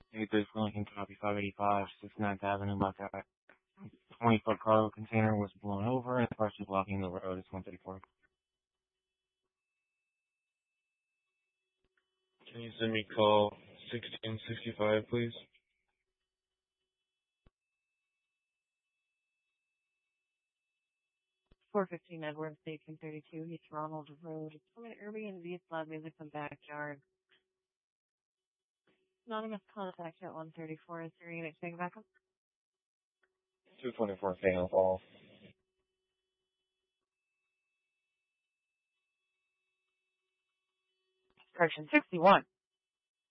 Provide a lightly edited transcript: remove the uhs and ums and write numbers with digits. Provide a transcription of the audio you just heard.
83 Lincoln, copy 585, 69th Avenue, Buckeye. 20-foot cargo container was blown over and partially blocking the road. It's 134. Can you send me call 1665, please? .415 Edward Station 32, East Ronald Road. It's from an Airbnb, it's loud music from backyard. Anonymous contact at 134. Is there unit taking backup? 224 Faneuil Falls. Correction 61.